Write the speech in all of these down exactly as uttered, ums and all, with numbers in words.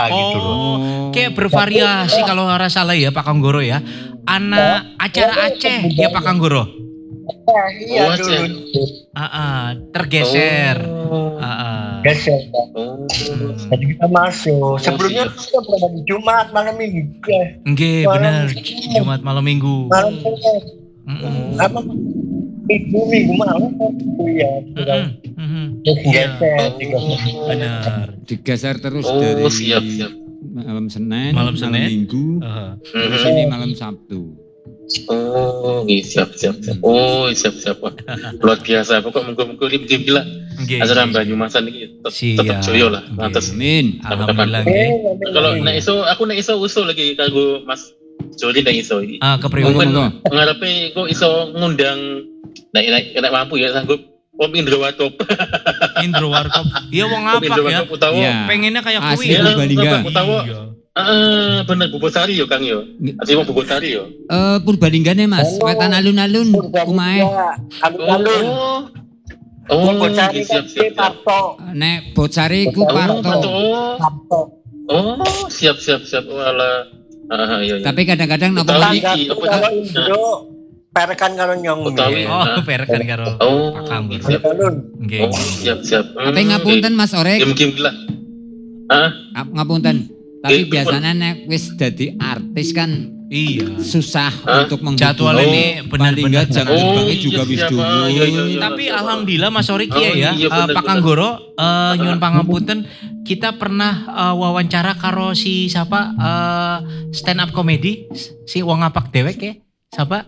gitu loh. Oh, kayak bervariasi kalau nggak salah ya Pak Kanggoro ya. Anak acara Aceh ya Pak Kanggoro. Iya Oh, dulu. Ah, ah, tergeser. Oh. Ah, ah. Geser. Oh. Hmm. Jadi kita masuk. Sebelumnya siap. kita pernah di Jumat malam minggu. Nggih, Malam- bener. Jumat malam minggu. Malam Senin. Mm-mm. Apa? Minggu minggu malam itu ya. Mm-mm. Mm-mm. Terus Iya, geser. digeser. benar. Digeser terus Oh, dari siap, siap. malam Senin, Malam Senin. Minggu, Ah. terus Mhm. ini malam Sabtu. Oh, iya, siap, siap, siap. Oh, siap, siap. Wah, luar biasa. Pokok mengko-mengko lim-lim lah. Nggih. Acara Banyumasan ini tet- tetep Siap. joyo lah. Nggih. Atas. Amin. Alhamdulillah Eh, nggih. Kalau Iya. nek iso aku nek iso usul lagi kanggo Mas Joli nek iso iki. Ah, kepriwe? Monggo, monggo. Ngarepe kok iso ngundang nek nek nek mampu ya sanggup Om Indro Watop. Indro Warkop. Iya wong Om Indro ngapak ya. Watop utawa. Iya. Pengennya kayak Asli kuwi ya. Purbalingga. Utawa Iya. heeh, bener Bubosari yo Kang yo. Asli wong Bubosari yo. Eh Purbalingga nih Mas, Oh. wetan alun-alun kumae. Alun-alun. Oh, Bocari siap, kan siap, siap. Parto. Nek Bocari ku Oh, Parto. Parto. Parto. Oh, siap, siap, siap. Wala. Ah, iya, iya. Tapi kadang-kadang nopo Betawi. lagi Lagi, Tangga apa- kalau Indro perekan karo nyong. Betawi. Oh, perekan karo Oh, Pak Kanggoro. siap. Alun. Nggih. Oh, siap, siap. Tapi ngapunten Mas Orek, Game-game lah. Ah, ngap- ngapunten. Tapi Eh, biasanya nek wis dadi artis kan Iya. susah Hah? untuk menghubungi. Jadwal ini Paling benar-benar. nggak jam Oh, terbangnya iya, juga wis siap, dulu. ah, iya, iya, iya. Tapi alhamdulillah Mas Orik Oh, ya ya, iya, Eh, bener, Pak bener. Kanggoro, eh, nyuwun pangapunten, kita pernah eh, wawancara karo si siapa eh, stand up comedy si wong ngapak dewek ya, siapa?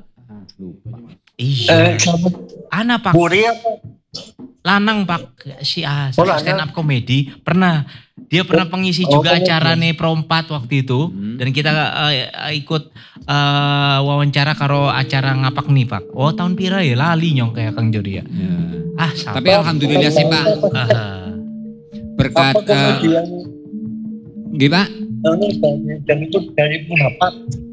Iya, Eh, sama Ana Pak, Buri apa? lanang Pak si ah, si Oh, lanang. stand up comedy pernah dia pernah pengisi Oh, juga comedy. acara nih Pro empat waktu itu Hmm. dan kita eh, ikut eh, wawancara karo acara ngapak nih Pak. Oh tahun pira ya lali nyong kayak Kang Jody ya. Ya. Ah, sabar. Tapi alhamdulillah sih Pak, Ah, berkat Apa eh, kemudian nggih Pak. ini dari dan itu dari apa?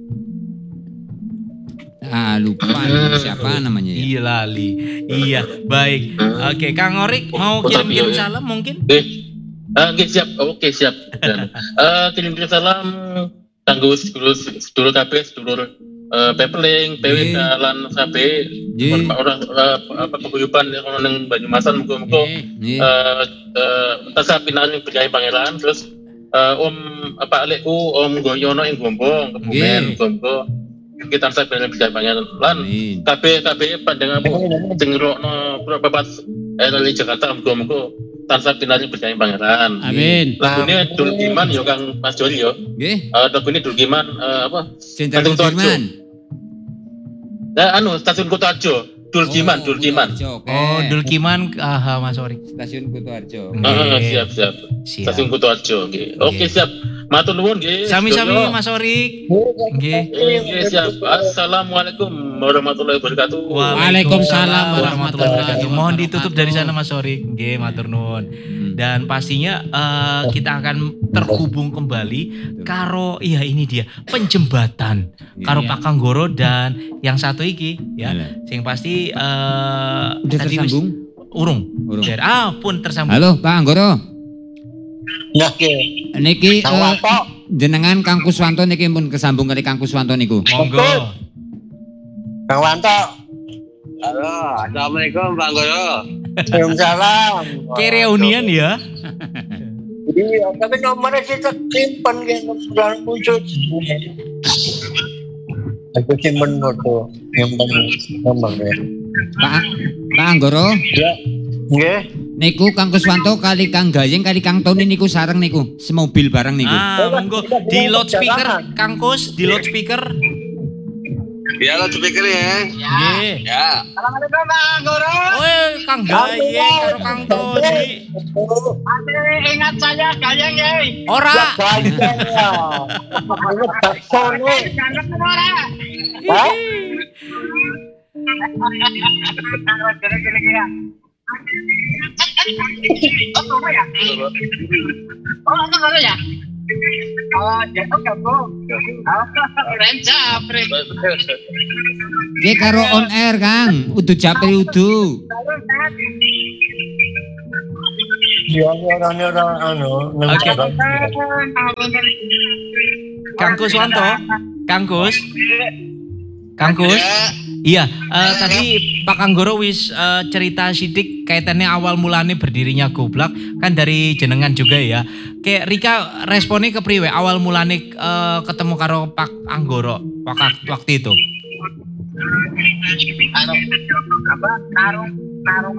Ah lupa nih, siapa namanya ya? iya lali. Iya, baik. Oke, Kang Orik mau Oh, tapi kirim-kirim ya, ya. salam mungkin? Oke. Ah, oke, siap. Oke, siap. Dan eh kirim-kirim salam kanggo sedulur sedulur kabeh, sedulur eh Pepeling, P W K lan kabeh Nggih. orang eh, apa paguyuban yang ana ning Banyumasan muga-muga Nggih. eh eh tasah pinane berkah pangeran terus eh, Om apa Alekku Om Goyono ing Gombong Kebumen Nggih. muga-muga kita tansah pinane berkah pangeran lan Amin. kabeh kabeh pandanganmu sing ngrokno papat eh dari Jakarta muga-muga tansah pinane berkah pangeran. Amin. Lagune Dulgiman yo Kang Mas Joli yo. Nggih. Eh lagune Dulgiman eh, apa? Jenderal Tanjung Tojo. Sudirman. Eh anu stasiun Kutoarjo, Dulgiman, Oh, Dulgiman. Kutoarjo, oke. Oh, Dulkiman ah Mas Orik. Stasiun Kutoarjo. Nggih. Ah, siap siap. Siap. Stasiun Kutoarjo nggih. Oke, Nggih. siap. Matur nuwun nggih. Sami-sami Sedaya. Mas Orik. Nggih. Eh, nggih, siap. Assalamualaikum warahmatullahi wabarakatuh. Waalaikumsalam warahmatullahi wabarakatuh. Mohon ditutup dari sana Mas Orik. Nggih, matur nuwun. Hmm. Dan pastinya eh, kita akan terhubung kembali karo iya ini dia penjembatan karo Iya. Pak Kanggoro dan yang satu iki ya. Iya. Sing pasti eh Udah tadi wis- tersambung? urung. Urung. Dari- ah pun tersambung. Halo Pak Anggoro. Nah, ke. Niki Kang eh, Wato. jenengan Kang Kuswanto niki pun kesambung kali Kang Kuswanto niku. Monggo. Kang Wanto. Halo, assalamualaikum Bang Goro. Waalaikumsalam. Kereunian ya. Iya, tapi nomornya kita simpen kayak nomor muncul. Aku simpen foto yang nomornya. Pak Pak Anggoro, Ya, nggih. niku Kang Kuswanto kali Kang Gayeng kali Kang Tony niku sareng niku, semobil bareng niku. Ah, monggo di loudspeaker Kang Kus, di loudspeaker. Ya lo speaker ya. Nggih. Ya. Assalamualaikum Bang Goro. Weh, Kang Gayeng karo Kang Tony. Ingat saya Gayeng ya. Ora. Gayeng ya. Ingat bakso nih. Hah? Oh, itu kalau ya? Oh, ya, oke, Bu. Oh, keren japri. Ki karo on air Kang, udu japri udu. Iya, orangnya orang anu, Oke. nang- Kang Kuswanto, Kang Kus, Kang Kus. Ya, Iya, eh, tadi Pak Anggoro wis eh, cerita sidik kaitannya awal mulanya berdirinya Goblak kan dari jenengan juga ya. Kayak Rika responnya ke priwe awal mulanya eh, ketemu karo Pak Anggoro waktu, waktu itu. Anu, apa? Tarung, tarung,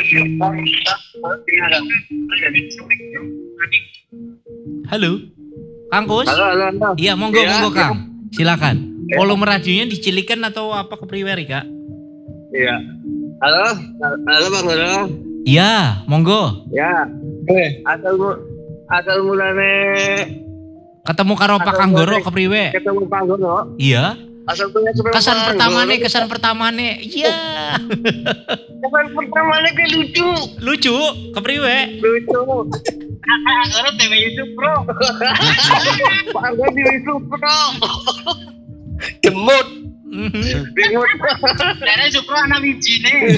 Halo, Kang Kus. halo, halo, halo. Iya, monggo Iya, monggo iya. Kang. Silakan. Volume radionya dicilikan atau apa ke priwe Rika? Iya. Halo, halo Bang Goro. Iya, monggo. Ya, Eh, asal mu, asal mulane Ketemu karo Pak Atau Anggoro boleh. ke priwe? ketemu Bang Goro. Iya. Asal punya Kesan pertama nih, kesan pertama nih. Iya. kesan pertama kayak lucu, Lucu ke priwe? lucu. Anggoro T V YouTube Bro. Bang Goro di YouTube bro. Jemut. Mhm. Bingung. Dari Supro anak biji nih.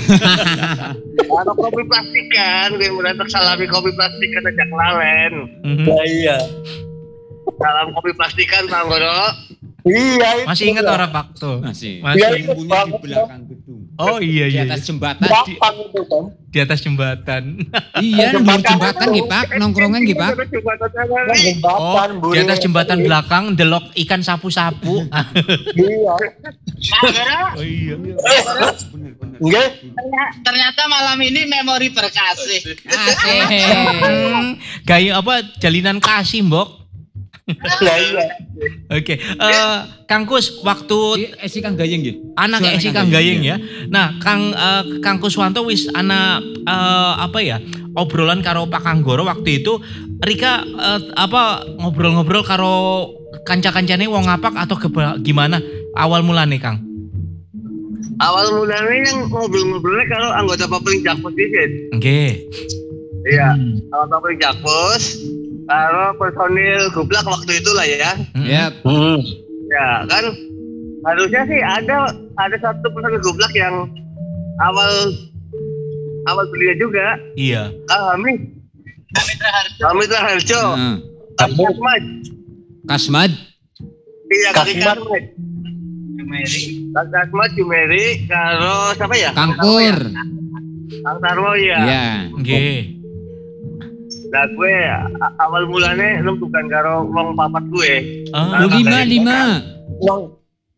Ada kopi plastik kan, gue mulai tersalami kopi plastik kan ajak lalen. Mhm. Ya, iya. Salam kopi plastikan Bang Goro. Iya, itu. Masih ingat orang Pak tuh? Masih. Masih. Iya, Sembunyi di belakang gedung. Oh iya Di iya. atas jembatan. Gampang itu kan. Di atas jembatan. Iya, nang dhuwur jembatan nggih, Pak. Nongkrongan nggih, Pak. Nah, jembatan, Oh, di buri- atas jembatan belakang delok ikan sapu-sapu. Iya. Anggoro, Oh iya. Nggih. ternyata malam ini memori berkasih. Asik. Hmm, Gaya apa jalinan kasih, Mbok. Lah iya. Oke, eh, Kang Kus, waktu Iki esi Kang Gayeng nggih. anak Suara Esi Kang Kang Gayeng Gayeng, ya. Nah, Kang eh, Kang Kuswanto wis ana eh, apa ya? Obrolan karo Pak Anggoro waktu itu Rika eh, apa ngobrol-ngobrol karo kanca-kancane wong ngapak atau keba- gimana awal mulane, Kang? Awal mulanya yang ngobrol-ngobrolnya kalau anggota Papling Jakpus dikit. Nggih. Iya, anggota Papling Jakpus. Kalau personil Goblak waktu itu lah ya. Mm-mm. Ya, Hmm. Ya kan harusnya sih ada ada satu personil Goblak yang awal awal belia juga. Iya. Kang Hamid, Hamid Raharjo, heeh. Kang Kasmad. Kasmad. Iya, Kang Kasmad. Kasmad. Kang Kasmad, Jumeri, karo siapa ya? Kang Pur. Kang Tarwo ya. Iya. Nggih. Nah gue a- awal mulanya nempukan karo wong papat gue. Ah, Lu lima lima. Nang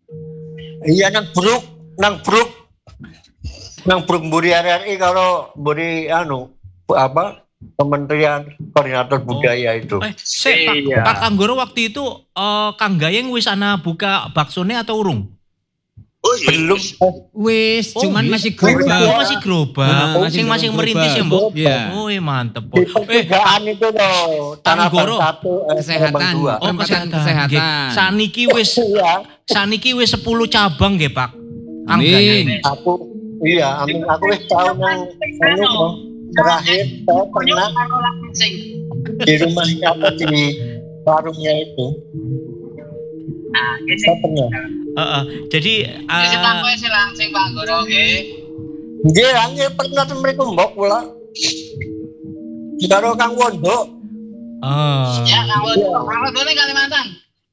iya nang bruk, nang bruk. Nang bruk Buri R R I kalau Buri anu apa? Kementerian Koordinator Budaya itu. Eh, sik, Pak, Iya. Pak Anggoro waktu itu eh, Kang Gayeng wis ana buka baksone atau urung? Oh iya. Belum. Wis, Oh, cuman wis. masih Oh, gerobak. masih gerobak. Nah, Sing masih gerobak. merintis ya, Mbok? Iya. Oh, iya, mantep, Di Mbok. Eh, pencegahan itu loh. Tanah Anggoro. satu, eh, Kesehatan. Abang dua. oh, Perempatan kesehatan. kesehatan. Nggih. Saniki wis Iya, saniki wis sepuluh cabang nggih, Pak. Kang Gayeng. Amin. aku iya, amin aku wis tahu nang anu Bro. Terakhir saya pernah di rumahnya apa di warungnya itu. Nah, ini Saya pernah. Heeh. Jadi Jadi eh, tampil sih langsung Pak Anggoro, nggih. Nggih, nggih pernah mereka mbok pula. Karo Kang Wondo. eh, Ya, Kang Wondo. Kang Wondo nih Kalimantan.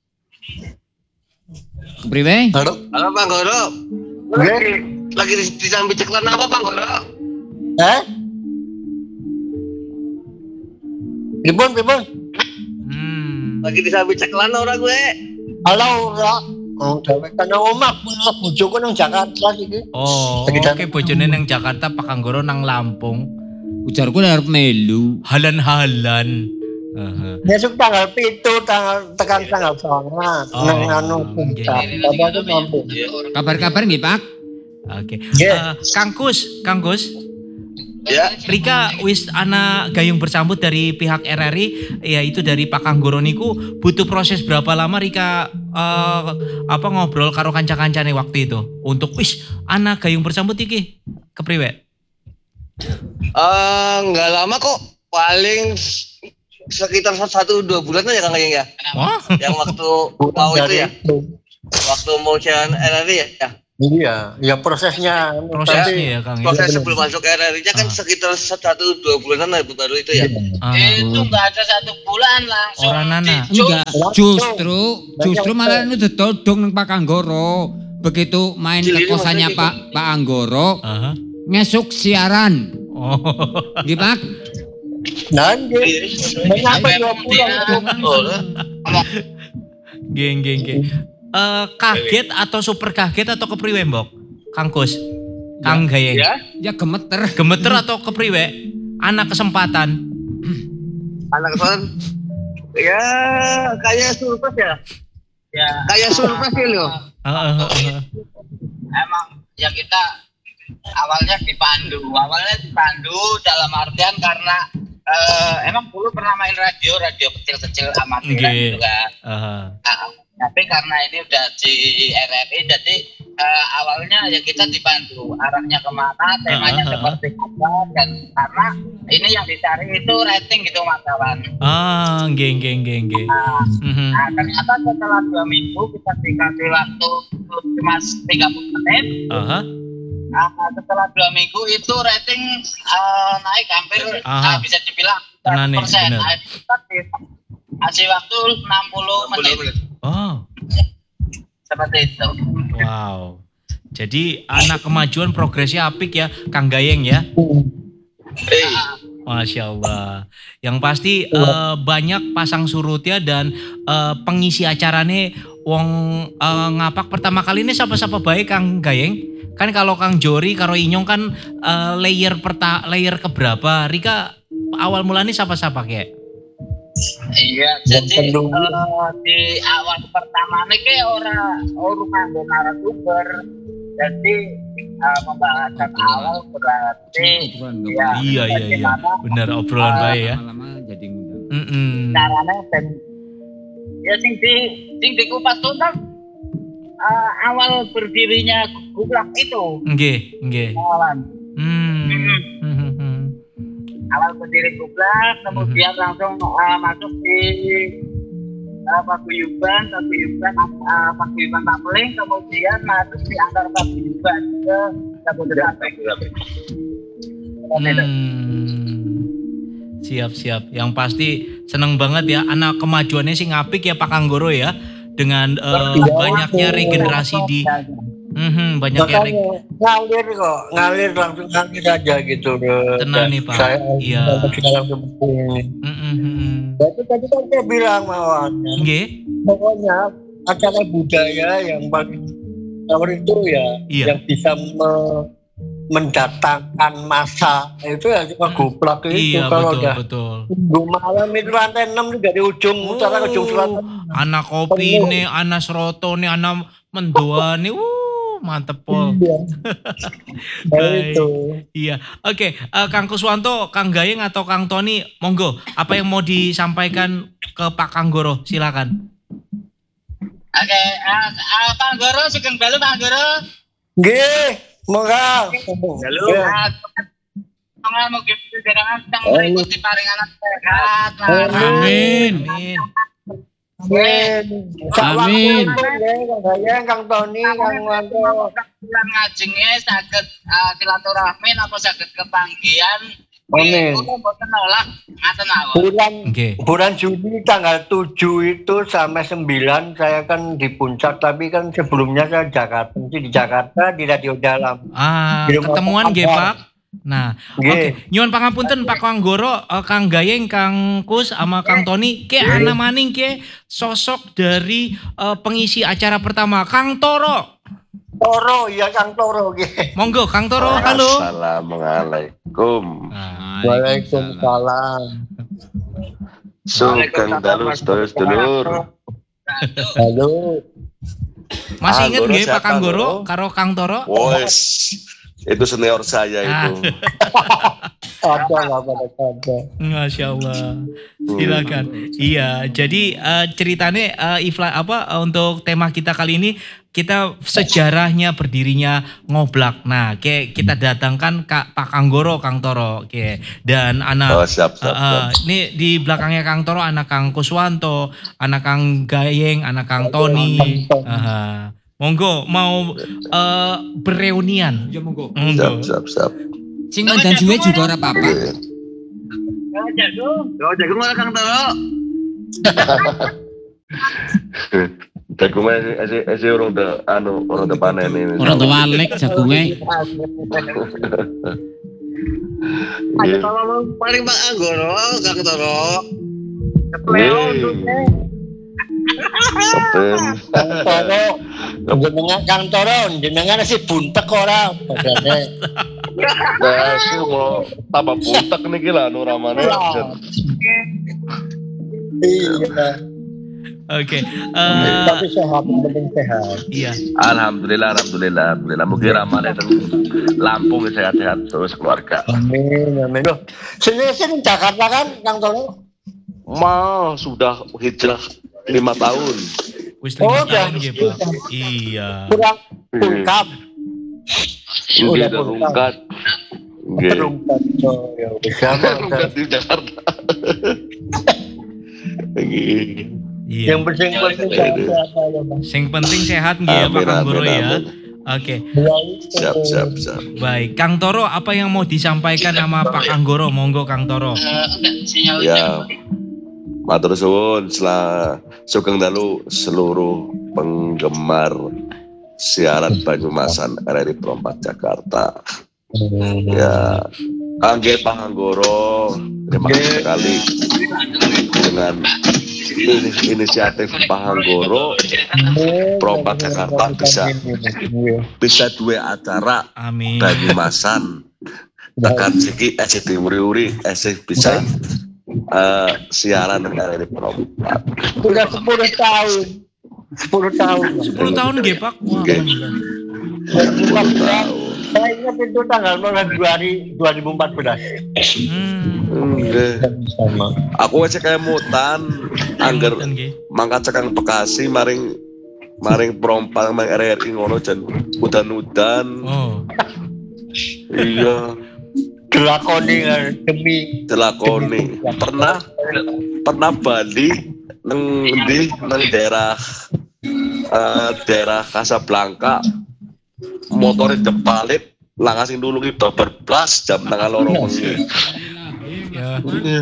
Priwe? Halo. Halo Bang Goro. Lagi lagi di, di sambil ceklan apa Bang Goro? Eh? Pripun, pripun? hmm. Lagi di sambil ceklan ora gue. Halo, ora. Oh, dewek kana omah pula bojoku nang Jakarta iki. Oh, Sekitar- oke bojone nang Jakarta, Pak Anggoro nang Lampung. Ujarku arep melu. Halan-halan. Heeh. Besok tanggal pitu, tanggal tekan tanggal songo Oh, nang anu oke. puncak. Apa aku mampu. Kabar-kabar nggih, Pak? Oke. Nggih. Eh, Kang Kus, Kang Kus. Ya. Rika wis ana gayung bersambut dari pihak R R I, yaitu dari Pak Anggoro niku butuh proses berapa lama Rika eh, apa ngobrol karo kanca-kancane waktu itu untuk wis ana gayung bersambut iki kepriwe? Eh nggak lama kok, paling sekitar satu dua bulan aja Kang Gayeng ya. Wah, Yang waktu mau itu ya, waktu mau jalan R R I ya. ya. Iya, ya prosesnya. Prosesnya ya Kang. ya. Proses Iya, sebelum masuk R R I-nya kan Ah. sekitar satu dua bulanan lah baru itu ya. Ah, Itu nggak ada satu bulan langsung. Orang nana. dicus. Enggak, justru justru malah nu ditodong nang Pak Anggoro. Begitu main ke Jadi kosannya maksudnya Pak Pak Anggoro, Aha. ngesuk siaran. Oh. Nggih, Pak. Nanti, mengapa Sampai dua bulan? kemudian- Oh, Geng geng geng. Eh, kaget atau super kaget atau kepriwe Mbok? Kang Kus. Kang Gayeng. ya. Ya gemeter. Gemeter atau kepriwe? Anak kesempatan. Anak kesan ya kayak surprise ya. Ya, Kayak surprise sih lo. Heeh, heeh. emang ya kita awalnya dipandu. Awalnya dipandu dalam artian karena eh, emang dulu pernah main radio, radio kecil-kecil amatir Nggih. gitu kan. Aha. Nah, tapi karena ini udah di R R I jadi eh, awalnya ya kita dipandu arahnya kemana, temanya Ah, ah, ah. seperti apa, dan karena ini yang dicari itu rating gitu Mas Kawan. Ah, geng geng geng geng. Nah, Mhm. nah, ternyata setelah dua minggu kita dikasih waktu cuma tiga puluh menit. Aha. Nah, setelah dua minggu itu rating eh, naik hampir Aha. ah, bisa dibilang Tenan nih, seratus persen. bener. Nah, kita dikasih waktu enam puluh menit Oh, seperti itu. wow. Jadi anak kemajuan progresnya apik ya, Kang Gayeng ya. Eh, Masya Allah. Yang pasti eh, banyak pasang surutnya dan eh, pengisi acaranya wong eh, ngapak pertama kali ini siapa-siapa baik Kang Gayeng. Kan kalau Kang Jori, karo Inyong kan eh, layer perta layer keberapa? Rika awal mulanya siapa-siapa kayak? Iya, Yang jadi perlu. eh, di awal pertama nih kayak orang orang nganggo narasumber. Jadi eh, pembahasan awal berarti ya Iya iya iya. bagaimana Bener obrolan Ah, baik ya. Lama-lama jadi ngundang. Mm-mm. caranya dan ya sing di sing dikupas tuntas eh, awal berdirinya Gublak itu Nggih, nggih. awalan Hmm. Hmm, hmm. awal berdiri Gublak kemudian langsung eh, masuk di uh, paguyuban paguyuban uh, paguyuban Papeling kemudian masuk di antar paguyuban ke Jabodetabek. Hmm. Siap siap. Yang pasti seneng banget ya anak kemajuannya sih ngapik ya Pak Anggoro ya dengan eh, Iya. banyaknya regenerasi di Mhm, banyaknya reg- Makanya ngalir kok, ngalir langsung ngalir aja gitu. Tenang nih, Pak. Saya Iya. sampai sekarang seperti ini. Mhm, mhm. Jadi tadi kan saya bilang awalnya, Nggih. pokoknya acara budaya yang paling power itu ya, Iya. yang bisa me- mendatangkan masa itu ya cuma Hmm. Gublak itu. Iya Kalau betul udah betul. minggu malam itu lantai enam itu dari ujung utara ke ujung selatan. Anak kopi nih, anak seroto nih, anak mendoa nih. Uh, mantep pol. Iya. Nah, Baik. itu. Iya. Oke, eh, Kang Kuswanto, Kang Gayeng atau Kang Tony, monggo. Apa yang mau disampaikan ke Pak Anggoro? Silakan. Oke, uh, uh, Pak Anggoro, sugeng dalu Pak Anggoro. Nggih, monggo. Halo. Ya. Semoga mugi panjenengan sedang mengikuti paringanan sehat. Amin. Amin. Amin. Amin. Kang Gayeng, Kang Tony, Kang Wanto. Bulan ngajenge saged uh, silaturahmi napa saged kepanggihan. Amin. Kulo mboten nolak ngaten mawon. Bulan Oke. bulan Juni tanggal tujuh itu sampai sembilan saya kan di puncak, tapi kan sebelumnya saya Jakarta, di Jakarta di Radio Dalam. Ah, Di rumah ketemuan Pak nggih, Akbar. Pak. Nah, Nggih. oke. Nyuwun pangapunten Pak Anggoro, eh, Kang Gayeng, Kang Kus sama Kang Tony, ke ana maning ke sosok dari eh, pengisi acara pertama, Kang Toro. Toro, ya Kang Toro nggih. Monggo Kang Toro, halo. Assalamualaikum. Nah, Waalaikumsalam. Sugeng dalu sedulur. Halo. masih inget Anggoro nggih Pak siapa, Anggoro Anggoro? karo Kang Toro? Wes, itu senior saya itu. Ada lah pada ada. Masya Allah. Silakan. Iya, jadi eh, ceritanya eh, Ifla apa eh, untuk tema kita kali ini kita sejarahnya berdirinya Ngoblak. Nah, kayak kita datangkan Kak Pak Anggoro, Kang Toro, oke. Dan anak Oh, siap, siap, eh, eh, siap. ini di belakangnya Kang Toro anak Kang Kuswanto, anak Kang Gayeng, anak Kang Tony. Aha. Monggo mau eh, bereunian. Ya monggo. Siap, Monggo. siap, siap. Sing mandan suwe juga ora apa-apa. Oke. Kalau jagung. Oh, jagung ora Kang Toro. Jagung masih masih masih orang udah anu orang udah panen ini. Ora tewalek jagunge. Ada Iya. kalau paling Pak Anggoro Kang Toro. Wih. Sampai Kang Toro, jenengan Kang Toro, jenengan sih buntek ora padahal. nah sih mau tambah puntak nih gila anu ramane. Iya, Oke. tapi eh, sehat, yang penting sehat. iya. Alhamdulillah, alhamdulillah, alhamdulillah. Mungkin ramane teng Lampung sehat-sehat terus keluarga. Amin, amin. Loh, sini sini Jakarta kan Kang Toro? Ma sudah hijrah lima tahun. Wis Oh, lima udah. tahun nggih, Pak. Iya. Kurang ungkap. Ini Udah udah berungkat. rungkat. Nggih. Terungkap. Oh, ya udah. Sama, Rungkat di Jakarta. Nggih. Iya. Yang penting penting sehat aja, Mas. Sing penting sehat nggih ya Pak Amin, Kang Goro amin, ya. amin. Oke. Siap, siap, siap. Baik, Kang Toro apa yang mau disampaikan sama Pak Kang Goro? Monggo Kang Toro. Eh, enggak, sinyal Ya, matur suwun setelah sugeng dalu seluruh penggemar siaran Banyumasan R R I Perempat Jakarta. Ya, kangge Pak Anggoro, terima kasih sekali dengan ini- inisiatif Pak Anggoro Perempat Jakarta bisa bisa dua acara Amin. Banyumasan tekan siki esih diuri-uri esih bisa eh, siaran dengan R R I Perempat. Sudah sepuluh tahun. sepuluh tahun. sepuluh tahun nggih Pak. Wah, Nggih. alhamdulillah. sepuluh tahun. Saya ingat itu tanggal Februari dua ribu empat belas. Hmm. Nggih. Sama. Aku aja kayak mutan angger Mboten nggih. mangkat cekang Bekasi maring maring Perompak mang R R I ngono jan udan-udan. Oh. Iya, Dilakoni kan, demi dilakoni. Pernah pernah Bali neng di neng daerah eh, daerah Casablanca motornya jepalit langasin dulu kita berblas jam tanggal loro wengi. Ya. Iya.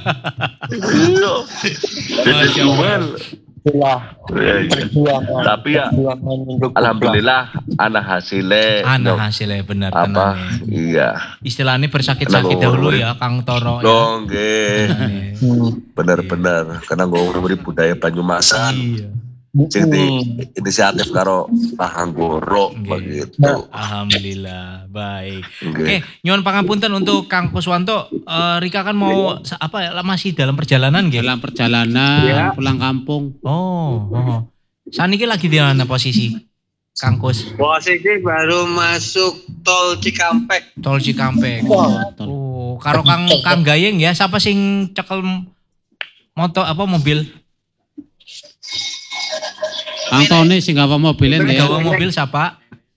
Iya. Masya Allah. itulah Iya, iya. perjuangan. Tapi ya, perjuangan untuk alhamdulillah anak hasilnya Anak nyok- hasilnya benar apa tenan. iya Istilahnya bersakit-sakit Kenapa dahulu ngomongin? ya Kang Toro ya. dong nggih. Tenane. Hmm. Bener-bener karena gue ngomong budaya Banyumasan Iya. sing di Hmm. inisiatif karo Pak Anggoro Nggih. begitu. Alhamdulillah. Baik. Nggih. Oke, nyuwun pangapunten untuk Kang Kuswanto. Eh, Rika kan mau sa- apa ya, masih dalam perjalanan nggih? Dalam perjalanan Ya. pulang kampung. Oh, oh. Saniki lagi di mana posisi? Kang Kus, Posisi baru masuk tol Cikampek. Tol Cikampek. Wah. Oh, karo Kang Kang Gayeng ya, siapa sing cekel motor apa mobil? Kang Tony sing gawa mobilnya ya. Gawa mobil siapa?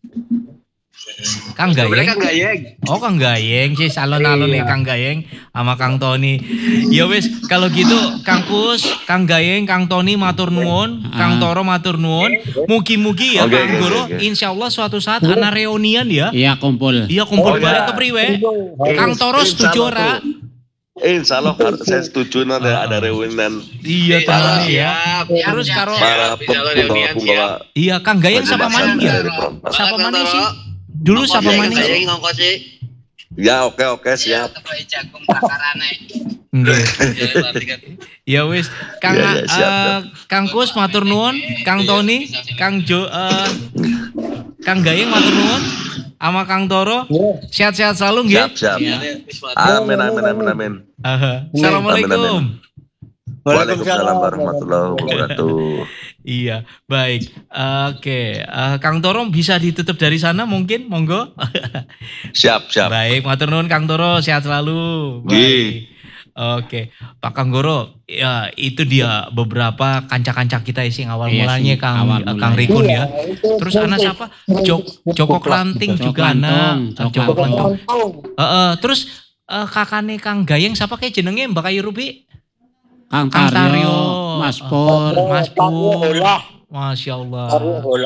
Kang Sebenarnya Gayeng. kan Gayeng. Oh Kang Gayeng sih alon-alon nih Kang Gayeng sama Kang Tony. Ya wis kalau gitu Kang Kus, Kang Gayeng, Kang Tony matur nuwun, Kang Toro matur nuwun. Mugi-mugi ya Oke, Kang oke, Goro, oke. insyaallah suatu saat ana reunian ya. Iya kumpul. Iya kumpul Oh, bareng iya. kepriwe? Eh, Kang Toro insya setuju ora? Allah tuh. Eh, insya Allah har- saya setuju nanti ada reunian Iya tenan Para- ya. Terus karo para penggawa-penggawa iya Kang Gayeng siapa mana Banyumasan ya? R R I Perempat. Siapa mana sih? Dulu siapa Gayeng, mana sih? Gayeng ngongkos sih. Ya oke oke siap. jagung bakarane. Nggih. Ya wis, Kang Iya, iya, siap, eh, siap. Kang Kus matur nuwun, Kang Tony, Kang Jo eh, Kang Gayeng matur nuwun, sama Kang Toro. Sehat-sehat selalu nggih. Siap siap. Amin amin amin amin. Aha. Assalamualaikum. Waalaikumsalam warahmatullahi wabarakatuh. Iya, baik. Oke, Eh, Kang Toro bisa ditutup dari sana mungkin, monggo. Siap siap. Baik, matur nuwun Kang Toro, sehat selalu. Baik. Nggih. Oke, Pak Kang Goro, ya itu dia beberapa kanca-kanca kita sing awal Iya mulanya sih, Kang awal Kang mulanya. Rikun ya. itu Terus anak siapa? Jok, Joko Klanting Joko juga anak. Klantong, Joko Joko Klantong. Kantong. Heeh, terus eh, kakaknya Kang Gayeng siapa kayak jenenge Mbak Ayu Rubi? Kang Kang Taryo. Taryo, Mas Pur. Mas Taruh Pur. bola, Masya Allah. taruh bola.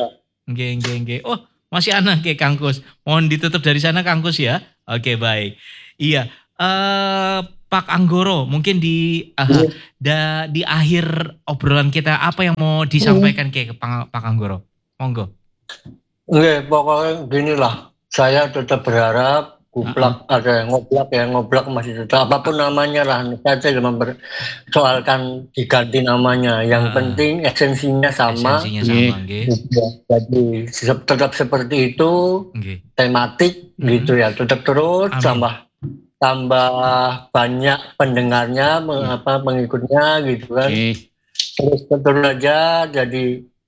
Nggih, nggih, nggih. Oh, masih anak ke Kangkus. Mohon ditutup dari sana Kangkus ya. Oke, baik. Iya, eh Pak Anggoro, mungkin di aha, da, di akhir obrolan kita apa yang mau disampaikan ke Pak, Pak Anggoro? Monggo. Oke, pokoknya gini lah. Saya tetap berharap Kublak ada yang ngoblak ya ngoblak masih tetap apapun namanya lah. Saya tidak mempersoalkan diganti namanya. Yang Ah. penting esensinya sama. Esensinya sama, nggih. Ya, jadi se- tetap seperti itu, Nggih. tematik Mhm. gitu ya. Tetap terus Amin. tambah tambah banyak pendengarnya, meng- apa pengikutnya gitu kan. Oke. Terus terus aja jadi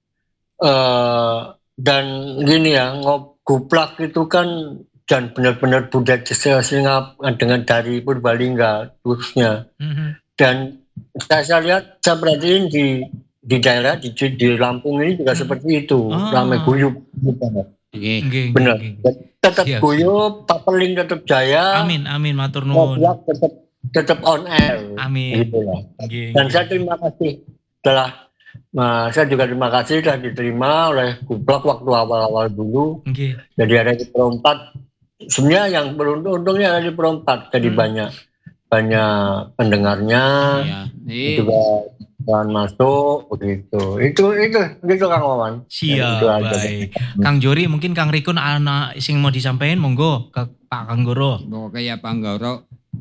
eh dan gini ya, ngob Kublak itu kan dan benar-benar budaya Singap dengan dari Purbalingga khususnya. Mhm. Dan saya, saya lihat saya perhatiin di di daerah di, di Lampung ini juga seperti itu, Ah. ramai guyup gitu. Oke. Nggih, nggih, Benar. nggih. Tetap Siap, guyup, papeling tetap jaya, Amin, amin, matur nuwun. ngoblak tetap tetap on air. Amin. Gitu lah. Nggih. Dan saya terima kasih telah nah, saya juga terima kasih telah diterima oleh Kublak waktu awal-awal dulu. Nggih. Jadi ada di perempat. Sebenarnya yang beruntung untungnya ada di perempat. Jadi Hmm. banyak banyak pendengarnya. Iya. Itu Eh, juga bahan masuk begitu. Itu itu gitu Kang Wawan. Siap, Itu aja. baik. Kang Jori mungkin Kang Rikun anak sing mau disampaikan monggo ke Pak Anggoro. pokoknya ya Pak Anggoro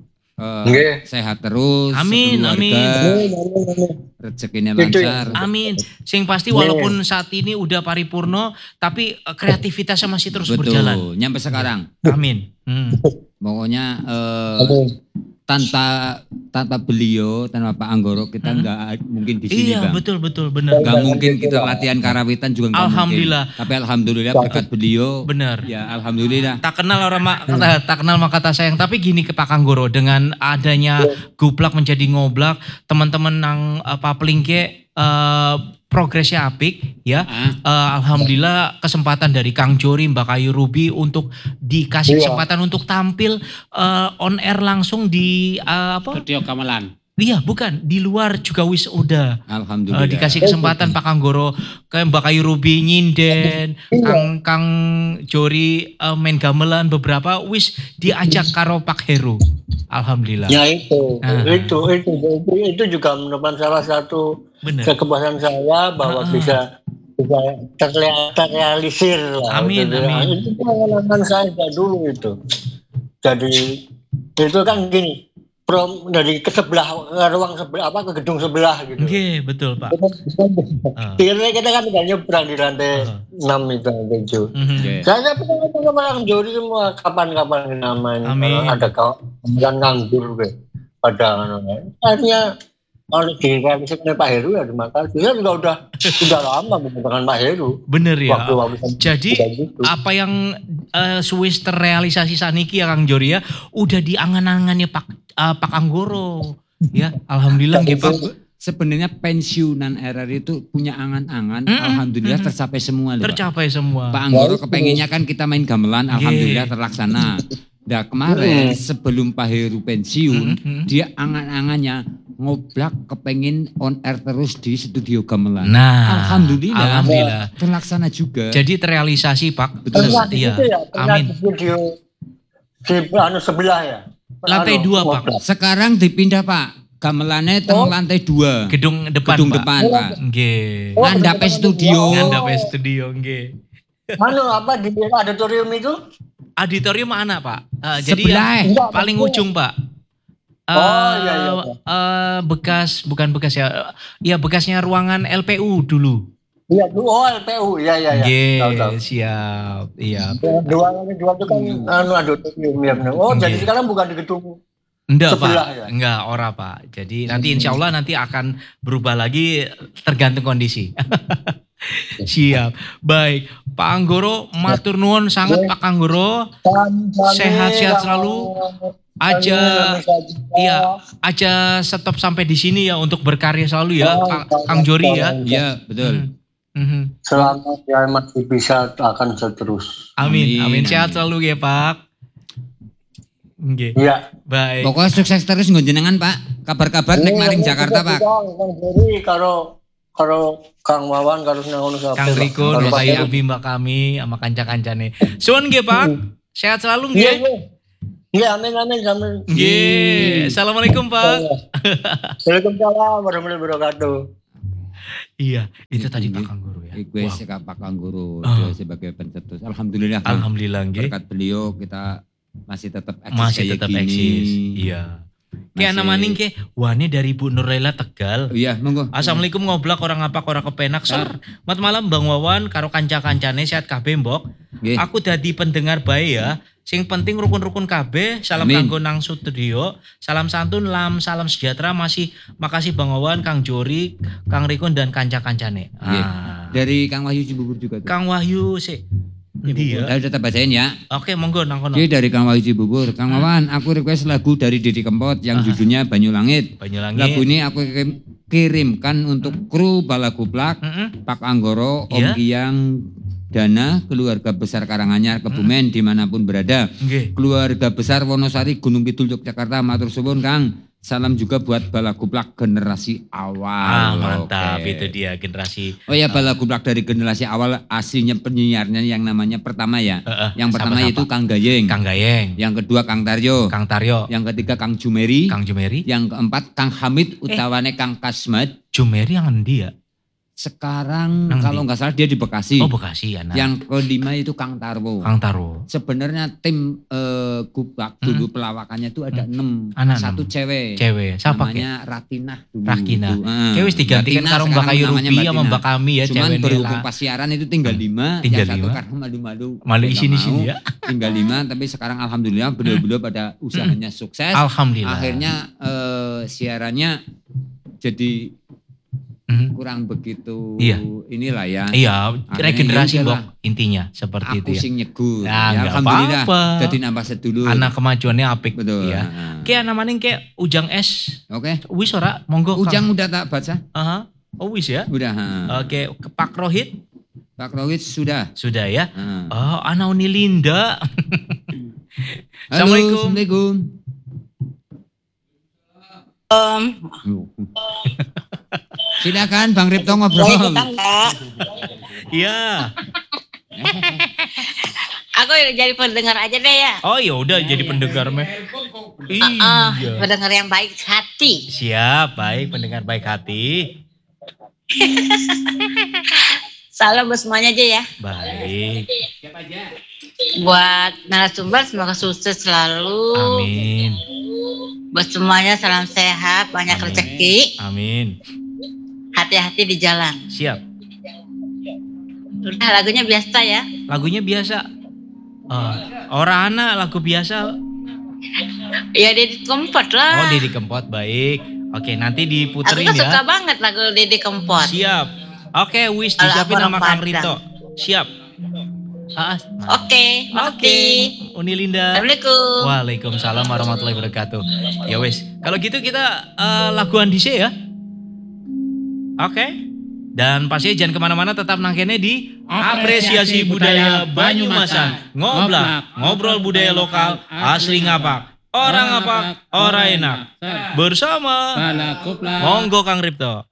eh, Nggih. sehat terus, Amin, sekeluarga, Amin, amin, amin. rezekinya Itu ya. lancar. Amin. Sing pasti walaupun saat ini udah paripurno tapi eh, kreativitasnya masih terus berjalan. Betul, nyampe sekarang. Amin. Hmm. Pokoknya eh, Amin. tanpa tanpa beliau, tanpa Pak Anggoro kita Hmm. nggak mungkin di sini, Iya, Bang. betul betul benar. Nggak mungkin kita latihan karawitan juga nggak Alhamdulillah. mungkin. Tapi alhamdulillah berkat beliau. Benar. Ya alhamdulillah. Tak kenal orang mak, tak kenal maka kata sayang. Tapi gini ke Pak Anggoro, dengan adanya Gublak menjadi ngoblak, teman-teman nang apa pelingke eh, progresnya apik ya. Ah, Eh, Alhamdulillah kesempatan dari Kang Jori, Mbak Ayu Ruby untuk dikasih Iya. kesempatan untuk tampil eh, on air langsung di eh, apa? Studio Gamelan. Iya, bukan di luar juga wis udah. Eh, alhamdulillah. dikasih kesempatan Pak Anggoro ke Mbak Ayu Ruby nyinden, Kang Kang Jori eh, main gamelan beberapa wis diajak karo Pak Heru. Alhamdulillah. Ya itu, Ah. itu, itu, itu, itu juga merupakan salah satu Benar. kekebasan saya bahwa Ah. bisa bisa terlihat terrealisir lah. Amin, Gitu. amin. Itu pengalaman saya dari dulu itu. Jadi itu kan gini, prom dari ke sebelah ke ruang sebelah apa ke gedung sebelah gitu. Oke, betul Pak. Ah. Kira kita kan udah nyebrang di lantai Ah. enam itu lantai tujuh. Mhm. Oke. Saya pernah ketemu sama Kang Jori semua kapan-kapan namanya. Amin. Kalau ada kau kan nganggur be. Pada akhirnya kalau direalisasi oleh Pak Heru ya terima kasih. Saya juga udah sudah lama dengan Pak Heru. Bener ya. Waktu waktu Jadi gitu. apa yang eh, Swiss terrealisasi saniki ya Kang Jori ya, udah diangan-angannya Pak eh, Pak Anggoro. Ya, alhamdulillah nggih Pak. Sebenarnya pensiunan R R itu punya angan-angan, Mm-mm, alhamdulillah mm-mm. tercapai semua loh, Pak. Tercapai semua. Pak Anggoro kepengennya kan kita main gamelan, Nggih. alhamdulillah terlaksana. Nah kemarin sebelum Pak Heru pensiun, Mhm. dia angan-angannya ngoblak kepengen on air terus di studio gamelan. Nah, Alhamdulillah. alhamdulillah. Terlaksana juga. Jadi terrealisasi Pak. Betul. Pernah di Iya. situ ya, pernah Amin. di studio di anu sebelah ya. Lantai Anu, dua, Pak. ngobrol. Sekarang dipindah Pak, gamelannya teng Oh. lantai dua. Gedung depan Gedung Pak. depan Pak. Nggih. Oh, Ngandape gedung studio. depan. Ngandape studio nggih. Anu apa di auditorium itu? Auditorium mana Pak? Eh, jadi Sebelah. yang Enggak, paling maksudnya- ujung Pak. Eh, Oh, iya, iya, iya. eh, bekas bukan bekas ya. Eh, Ya bekasnya ruangan L P U dulu. Iya, oh L P U, iya iya iya. Nggih, Tahu, tahu. siap. Iya. Dua lantai dua itu kan anu auditorium ya benar. Oh, jadi Nggih. sekarang bukan di gedung. Enggak Sebelah, Pak, ya? enggak ora Pak. Jadi nanti insya Allah nanti akan berubah lagi tergantung kondisi. Siap. Baik, Pak Anggoro matur nuwun sangat Pak Anggoro. Sehat-sehat selalu. Aja iya, aja stop sampai di sini ya untuk berkarya selalu ya Kang, Kang Jori ya. Iya betul. Mhm. Mhm. Selamat ya masih bisa akan seterus. Amin, amin. Amin, Sehat amin. selalu ya Pak. Nggih. Iya. Baik. Pokoknya sukses terus nggon jenengan Pak. Kabar-kabar nek maring Jakarta Pak. Kang Jori kalau karo Kang Wawan karo ngono kabeh. Kang Pak. Riko, Karo Mbak Pak Ayu Heru. Ubi, Mbak kami, sama kanca-kancane. Suwun nggih, Pak. Sehat selalu Iya, nggih. iya. Iya, amin amin amin. Nggih. Assalamualaikum, Pak. Waalaikumsalam warahmatullahi wabarakatuh. Iya, itu tadi Nggih. Pak Kangguru ya. Gue Wow. sekap Pak Kangguru Ah. dia sebagai pencetus. Alhamdulillah Kang. Alhamdulillah nggih. Berkat beliau kita masih tetap eksis Masih kayak tetap gini. eksis. Iya. Kayak Masih- nama maning ke wane dari Bu Nurlela Tegal. Oh, iya, monggo. Assalamualaikum ngoblak orang ngapak orang kepenak ser. Mat malam Bang Wawan karo kanca-kancane sehat kabeh mbok. Nggih. Aku dadi pendengar bae ya. Sing penting rukun-rukun kabeh. Salam Amin. kanggo nang studio. Salam santun, lam, salam sejahtera. Masih makasih Bang Wawan, Kang Jori, Kang Rikun dan kanca-kancane. Nggih. Ah. Dari Kang Wahyu Cibubur juga tuh. Kang Wahyu sih. Endi ya? Saya tetap bacain ya. Oke, monggo nang kono. Oke, dari Kang Wahyu Cibubur. Kang Wawan, aku request lagu dari Didi Kempot yang judulnya Banyu Langit. Banyulangit. Lagu ini aku kirim- kirimkan untuk kru Balaguplak, Mm-mm. Pak Anggoro, Om Iya. Kiyang, Dana, keluarga besar Karanganyar, Kebumen, dimanapun berada. Nggih. Keluarga besar Wonosari, Gunung Kidul, Yogyakarta, matur suwun Kang. Salam juga buat Balaguplak generasi awal. Ah, mantap. Oke. Itu dia generasi. Oh ya, Balaguplak dari generasi awal aslinya penyiarnya yang namanya pertama ya. Heeh, Yang pertama siapa-siapa? yaitu Kang Gayeng. Kang Gayeng, Yang kedua Kang Taryo. Kang Taryo, Yang ketiga Kang Jumeri. Kang Jumeri. Yang keempat Kang Hamid utawane Kang Kasmat. Jumeri yang endi ya? Sekarang Nang kalau di? nggak salah dia di Bekasi. Oh, Bekasi ya. Nah. Yang kelima itu Kang Tarwo. Kang Tarwo. Sebenarnya tim eh, Guplak dulu pelawakannya itu ada enam. Ana Satu enam. cewek. Cewek. Siapa ke? Namanya Ratinah dulu. Rakina. Itu. Ah. Kayak wis digantikan Ratina karo Mbak sekarang Kayu namanya Rubi Mbak sama Tina. Mbak kami ya Cuman cewek berhubung Nela. pas siaran itu tinggal lima. Tinggal yang satu lima. karena malu-malu. Malu nggak isin-isin mau. ya. Tinggal lima tapi sekarang alhamdulillah beliau-beliau pada usahanya sukses. Alhamdulillah. Akhirnya eh, siarannya jadi Mhm. kurang begitu Iya. inilah ya. Iya, Akhirnya regenerasi ya Mbok udahlah. intinya seperti Aku itu ya. sing nyegur. Nah, Ya, nggak alhamdulillah apa-apa. jadi nambah sedulur. Anak kemajuannya apik Betul. ya. Nah. Kayak namanya kayak Ujang S. Oke. Wis ora? Monggo. Kang. Ujang udah tak baca? Aha. Oh wis ya. Udah. ha. Oke, ke Pak Rohit Pak Rawit sudah. sudah ya. Ha. Oh, Ana Uni Linda. Halo, Assalamualaikum. Assalamualaikum. Silakan Bang Ripto ngobrol. Iya. Aku jadi pendengar aja deh ya. Oh ya udah jadi pendengar meh. Ah, Iya. pendengar yang baik hati. Siap, baik pendengar baik hati. Salam buat semuanya aja ya. Baik. Buat narasumber semoga sukses selalu. Amin. Buat semuanya salam sehat, banyak Amin. rezeki, Amin. hati-hati di jalan. Siap. Udah lagunya biasa ya. Lagunya biasa. Oh, orang anak lagu biasa. Ya Deddy Kempot lah. Oh, Deddy Kempot baik. Oke, nanti Aku diputerin tuh suka ya. banget lagu Deddy Kempot. Siap. Oke, wis Kalau disiapin aku sama orang Kang Padang. Rito. Siap. Ah, Oke, Oke. makasih. Uni Linda. Assalamualaikum. Waalaikumsalam warahmatullahi wabarakatuh. Ya wes, kalau gitu kita eh, laguan dhisik ya. Oke. Dan pasti jangan kemana-mana, tetap nangkene di apresiasi budaya Banyumasan. Ngoblak, ngobrol budaya lokal, asli ngapak. Orang ngapak, orang enak. Bersama. Monggo Kang Ripto.